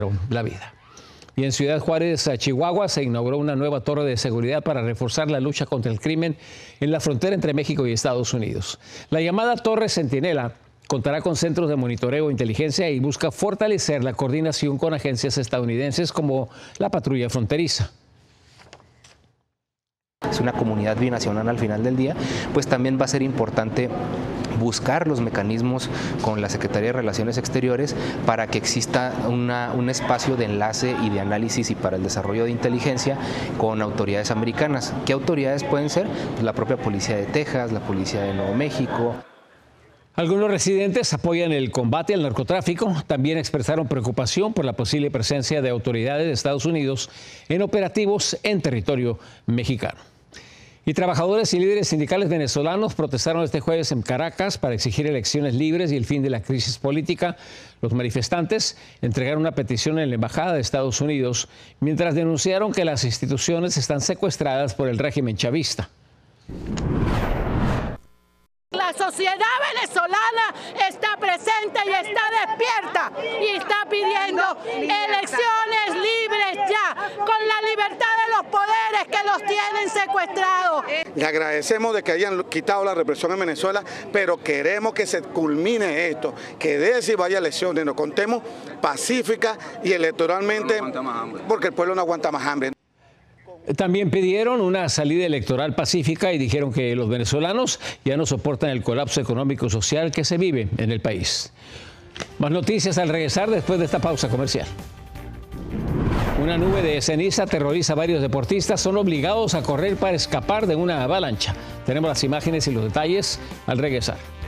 la vida. Y en Ciudad Juárez, Chihuahua, se inauguró una nueva torre de seguridad para reforzar la lucha contra el crimen en la frontera entre México y Estados Unidos. La llamada Torre Centinela contará con centros de monitoreo e inteligencia y busca fortalecer la coordinación con agencias estadounidenses como la patrulla fronteriza. Es una comunidad binacional al final del día, pues también va a ser importante buscar los mecanismos con la Secretaría de Relaciones Exteriores para que exista un espacio de enlace y de análisis y para el desarrollo de inteligencia con autoridades americanas. ¿Qué autoridades pueden ser? Pues la propia Policía de Texas, la Policía de Nuevo México. Algunos residentes apoyan el combate al narcotráfico. También expresaron preocupación por la posible presencia de autoridades de Estados Unidos en operativos en territorio mexicano. Y trabajadores y líderes sindicales venezolanos protestaron este jueves en Caracas para exigir elecciones libres y el fin de la crisis política. Los manifestantes entregaron una petición en la Embajada de Estados Unidos mientras denunciaron que las instituciones están secuestradas por el régimen chavista. La sociedad venezolana está presente y está despierta y está pidiendo elecciones libres ya, con la libertad de los poderes que los tienen secuestrados. Les agradecemos de que hayan quitado la represión en Venezuela, pero queremos que se culmine esto, que de si vaya elecciones, nos contemos pacífica y electoralmente, porque el pueblo no aguanta más hambre. También pidieron una salida electoral pacífica y dijeron que los venezolanos ya no soportan el colapso económico y social que se vive en el país. Más noticias al regresar después de esta pausa comercial. Una nube de ceniza aterroriza a varios deportistas. Son obligados a correr para escapar de una avalancha. Tenemos las imágenes y los detalles al regresar.